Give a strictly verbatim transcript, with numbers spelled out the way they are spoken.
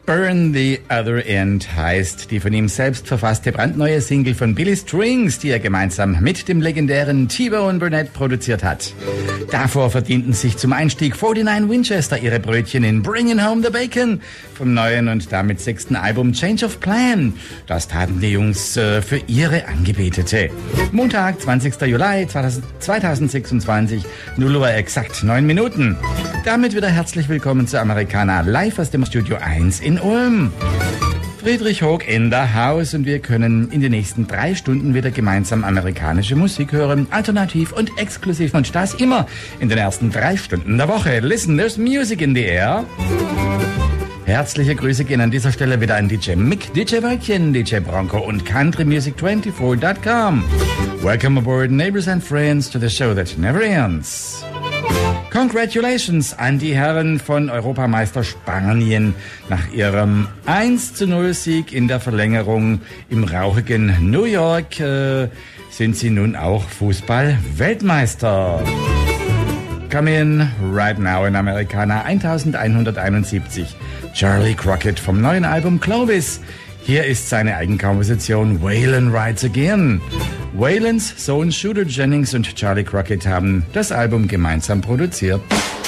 Burn the Other End heißt die von ihm selbst verfasste brandneue Single von Billy Strings, die er gemeinsam mit dem legendären T-Bone Burnett produziert hat. Davor verdienten sich zum Einstieg neunundvierzig Winchester ihre Brötchen in Bringin' Home the Bacon vom neuen und damit sechsten Album Change of Plan. Das taten die Jungs äh, für ihre Angebetete. Montag, zwanzigster Juli zweitausendsechsundzwanzig, null Uhr exakt neun Minuten. Damit wieder herzlich willkommen zu Americana live aus dem Studio eins in Ulm. Friedrich Hoog in der Haus und wir können in den nächsten drei Stunden wieder gemeinsam amerikanische Musik hören, alternativ und exklusiv und das immer in den ersten drei Stunden der Woche. Listen, there's music in the air. Herzliche Grüße gehen an dieser Stelle wieder an D J Mick, D J Wölkchen, D J Bronco und Country Music vierundzwanzig Punkt com. Welcome aboard, neighbors and friends, to the show that never ends. Congratulations an die Herren von Europameister Spanien. Nach ihrem eins zu null Sieg in der Verlängerung im rauchigen New York äh, sind sie nun auch Fußball-Weltmeister. Come in right now in Americana elfhunderteinundsiebzig. Charlie Crockett vom neuen Album Clovis. Hier ist seine Eigenkomposition Waylon Rides Again. Waylons Sohn Shooter Jennings und Charlie Crockett haben das Album gemeinsam produziert.